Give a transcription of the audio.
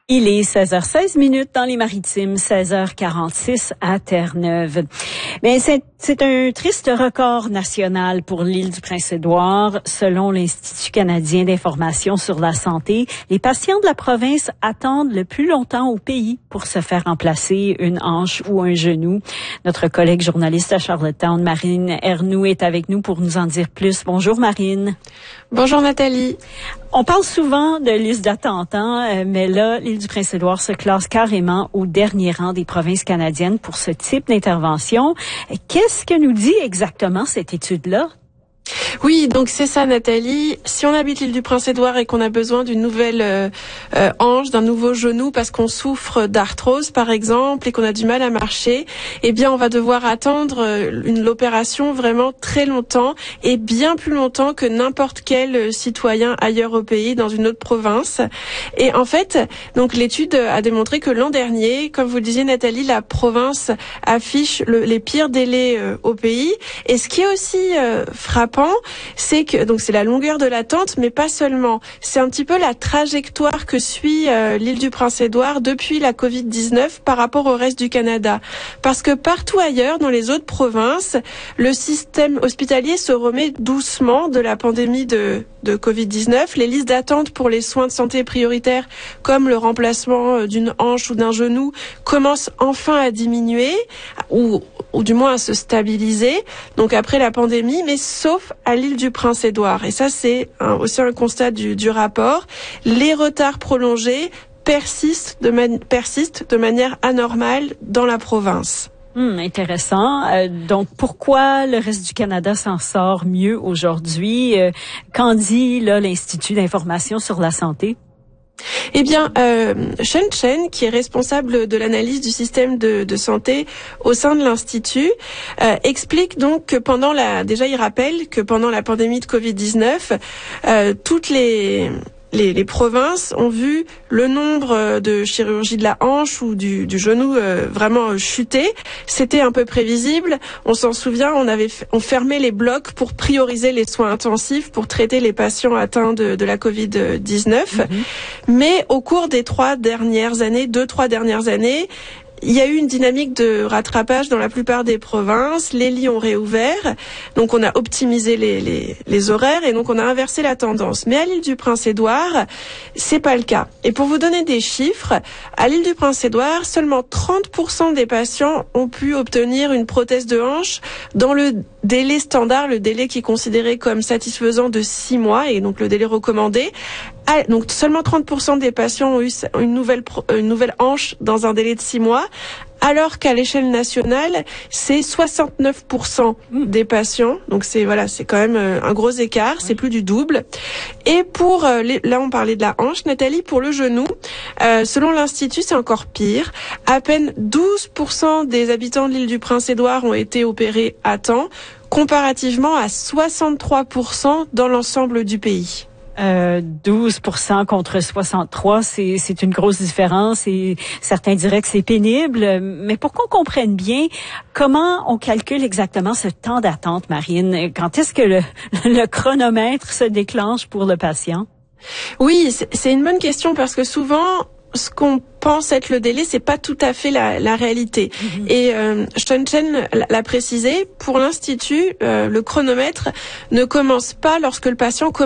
Il est 16h16 dans les Maritimes, 16h46 à Terre-Neuve. Mais c'est un triste record national pour l'île du Prince-Édouard. Selon l'Institut canadien d'information sur la santé, les patients de la province attendent le plus longtemps au pays pour se faire remplacer une hanche ou un genou. Notre collègue journaliste à Charlottetown, Marine Ernoult, est avec nous pour nous en dire plus. Bonjour Marine. Bonjour Nathalie. On parle souvent de liste d'attente, mais là, l'île du Prince-Édouard se classe carrément au dernier rang des provinces canadiennes pour ce type d'intervention. Qu'est-ce que nous dit exactement cette étude-là? Oui, donc c'est ça Nathalie. Si on habite l'île du Prince-Édouard et qu'on a besoin d'une nouvelle hanche, d'un nouveau genou parce qu'on souffre d'arthrose par exemple et qu'on a du mal à marcher, eh bien on va devoir attendre l'opération vraiment très longtemps et bien plus longtemps que n'importe quel citoyen ailleurs au pays, dans une autre province. Et en fait, donc l'étude a démontré que l'an dernier, comme vous le disiez Nathalie, la province affiche les pires délais au pays. Et ce qui est aussi frappant, c'est que donc c'est la longueur de l'attente, mais pas seulement. C'est un petit peu la trajectoire que suit l'île du Prince-Édouard depuis la Covid-19 par rapport au reste du Canada. Parce que partout ailleurs, dans les autres provinces, le système hospitalier se remet doucement de la pandémie de Covid-19. Les listes d'attente pour les soins de santé prioritaires, comme le remplacement d'une hanche ou d'un genou, commencent enfin à diminuer, ou du moins à se stabiliser, donc après la pandémie, mais sauf à l'île du Prince-Édouard. Et ça, c'est aussi un constat du rapport. Les retards prolongés persistent de manière anormale dans la province. Intéressant. Donc, pourquoi le reste du Canada s'en sort mieux aujourd'hui? Qu'en dit là l'Institut d'information sur la santé? Eh bien, Shen Chen, qui est responsable de l'analyse du système de santé au sein de l'Institut, explique donc que il rappelle que pendant la pandémie de Covid-19, toutes les provinces ont vu le nombre de chirurgies de la hanche ou du genou vraiment chuter. C'était un peu prévisible. On s'en souvient, on fermait les blocs pour prioriser les soins intensifs pour traiter les patients atteints de la Covid-19. Mais au cours des 2-3 dernières années, il y a eu une dynamique de rattrapage dans la plupart des provinces. Les lits ont réouvert, donc on a optimisé les horaires et donc on a inversé la tendance. Mais à l'île du Prince-Édouard, c'est pas le cas. Et pour vous donner des chiffres, à l'île du Prince-Édouard, seulement 30% des patients ont pu obtenir une prothèse de hanche dans le délai standard, le délai qui est considéré comme satisfaisant de 6 mois et donc le délai recommandé. Donc seulement 30% des patients ont eu une nouvelle hanche dans un délai de 6 mois, alors qu'à l'échelle nationale, c'est 69% des patients. Donc c'est quand même un gros écart, c'est plus du double. Et pour là on parlait de la hanche, Nathalie, pour le genou, selon l'Institut, c'est encore pire. À peine 12% des habitants de l'île du Prince-Édouard ont été opérés à temps, comparativement à 63% dans l'ensemble du pays. 12% contre 63, c'est une grosse différence et certains diraient que c'est pénible. Mais pour qu'on comprenne bien, comment on calcule exactement ce temps d'attente, Marine? Quand est-ce que le chronomètre se déclenche pour le patient? Oui, c'est une bonne question parce que souvent, ce qu'on pense être le délai, c'est pas tout à fait la réalité. Et Shen Chen l'a précisé, pour l'Institut, le chronomètre ne commence pas lorsque le patient